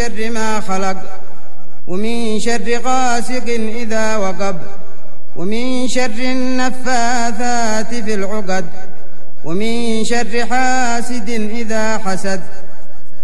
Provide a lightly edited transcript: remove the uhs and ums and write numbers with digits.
شر ما خلق ومن شر غاسق إذا وقب ومن شر النفاثات في العقد ومن شر حاسد إذا حسد